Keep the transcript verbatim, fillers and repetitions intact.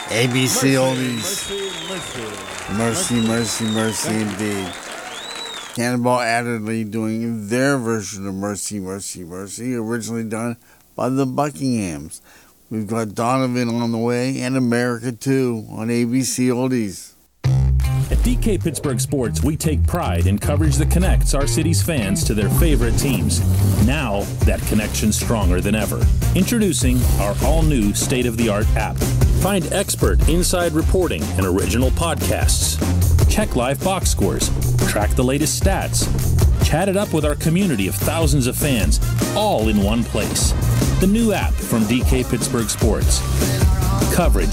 A B C Oldies. Mercy, mercy, mercy indeed. Cannonball Adderley doing their version of Mercy, Mercy, Mercy, originally done by the Buckinghams. We've got Donovan on the way and America too on A B C Oldies. At D K Pittsburgh Sports, we take pride in coverage that connects our city's fans to their favorite teams. Now, that connection's stronger than ever. Introducing our all-new state-of-the-art app. Find expert inside reporting and original podcasts. Check live box scores. Track the latest stats. Chat it up with our community of thousands of fans, all in one place. The new app from D K Pittsburgh Sports. Coverage